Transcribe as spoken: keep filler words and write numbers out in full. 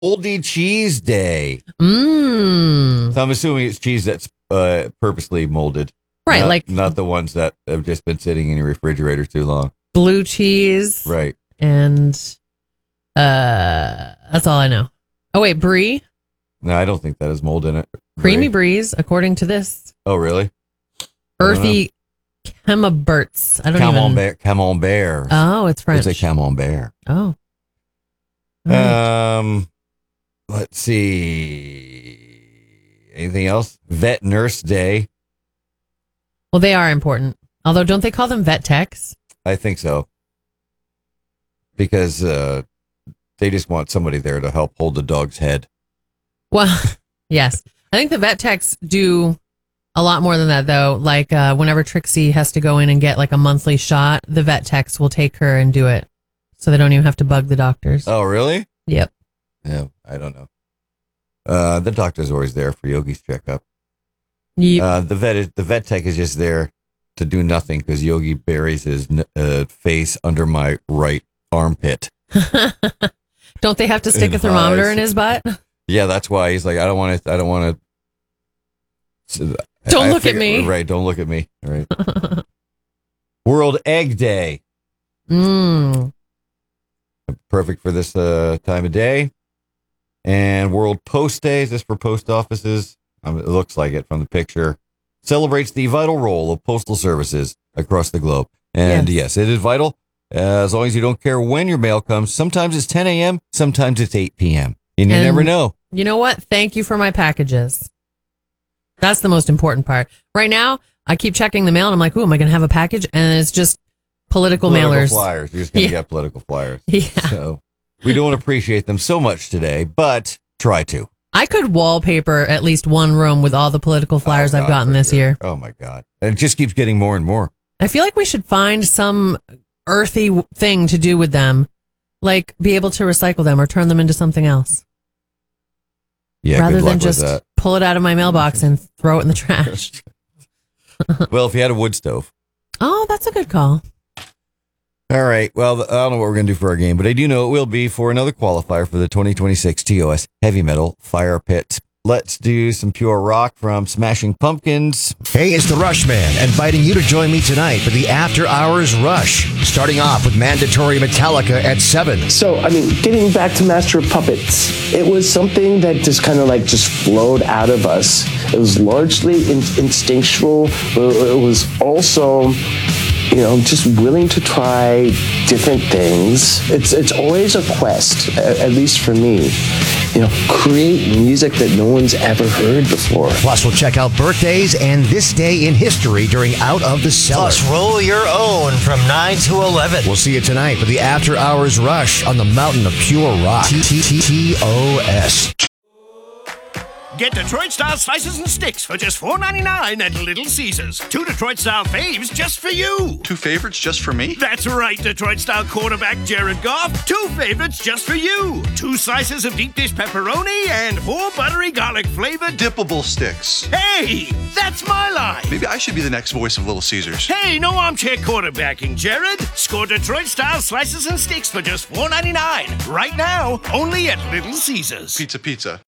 Moldy Cheese Day. Mmm. So I'm assuming it's cheese that's uh, purposely molded. Right, not, like not the ones that have just been sitting in your refrigerator too long. Blue cheese. Right. And uh, that's all I know. Oh, wait, brie? No, I don't think that has mold in it. Creamy Brie. bries, according to this. Oh, really? Earthy camemberts. I don't Camembert, even... Camembert. Oh, it's French. It's a camembert. Oh. Right. Um, let's see. Anything else? Vet Nurse Day. Well, they are important. Although, don't they call them vet techs? I think so. Because uh, they just want somebody there to help hold the dog's head. Well, yes. I think the vet techs do a lot more than that, though. Like, uh, whenever Trixie has to go in and get like a monthly shot, the vet techs will take her and do it. So they don't even have to bug the doctors. Oh, really? Yep. Yeah, I don't know. Uh, the doctor's always there for Yogi's checkup. Yep. Uh, the vet is, the vet tech is just there to do nothing because Yogi buries his uh, face under my right armpit. Don't they have to stick In a thermometer highs. in his butt? Yeah, that's why he's like, I don't want to. I don't want to. Don't I look figure, at me. Right? Don't look at me. Right. World Egg Day. Mm. Perfect for this uh, time of day. And World Post Day. Is this for post offices? Um, it looks like it from the picture. Celebrates the vital role of postal services across the globe. And yes, yes it is vital. Uh, as long as you don't care when your mail comes. Sometimes it's ten a.m., sometimes it's eight p.m. And you And never know. You know what? Thank you for my packages. That's the most important part. Right now, I keep checking the mail and I'm like, ooh, am I going to have a package? And it's just political, Political mailers. flyers. You're just going to Yeah. get political flyers. Yeah. So we don't appreciate them so much today, but try to. I could wallpaper at least one room with all the political flyers Oh, I've God, gotten for this sure. year. Oh, my God. And it just keeps getting more and more. I feel like we should find some earthy w- thing to do with them, like be able to recycle them or turn them into something else. Yeah, rather good luck than with just that. pull it out of my mailbox and throw it in the trash. Well, if you had a wood stove. Oh, that's a good call. All right. Well, I don't know what we're going to do for our game, but I do know it will be for another qualifier for the twenty twenty-six T O S Heavy Metal Fire Pit. Let's do some pure rock from Smashing Pumpkins. Hey, it's the Rush Man, inviting you to join me tonight for the After Hours Rush, starting off with mandatory Metallica at seven. So, I mean, getting back to Master of Puppets, it was something that just kind of like just flowed out of us. It was largely in- instinctual, but it was also, you know, just willing to try different things. It's it's always a quest, at, at least for me. You know, create music that no one's ever heard before. Plus, we'll check out birthdays and this day in history during Out of the Cellar. Plus, roll your own from nine to eleven. We'll see you tonight for the After Hours Rush on the Mountain of Pure Rock. T T T O S. Get Detroit-style slices and sticks for just four ninety-nine at Little Caesars. Two Detroit-style faves just for you. Two favorites just for me? That's right, Detroit-style quarterback Jared Goff. Two favorites just for you. Two slices of deep dish pepperoni and four buttery garlic-flavored Dippable sticks. Hey, that's my line. Maybe I should be the next voice of Little Caesars. Hey, no armchair quarterbacking, Jared. Score Detroit-style slices and sticks for just four ninety-nine. Right now, only at Little Caesars. Pizza, pizza.